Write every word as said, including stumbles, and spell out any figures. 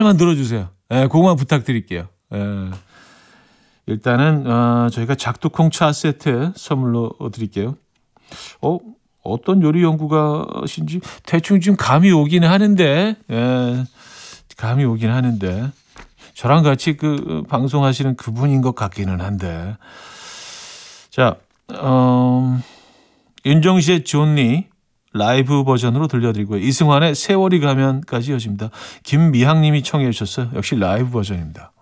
만 들어주세요. 예, 그거만 부탁드릴게요. 예. 일단은 어, 저희가 작두콩차 세트 선물로 드릴게요. 어, 어떤 요리 연구가신지 대충 지금 감이 오긴 하는데, 예, 감이 오긴 하는데 저랑 같이 그 방송하시는 그분인 것 같기는 한데. 자, 어, 윤정시의 존니 라이브 버전으로 들려드리고요. 이승환의 세월이 가면까지 이어집니다. 김미향님이 청해 주셨어요. 역시 라이브 버전입니다.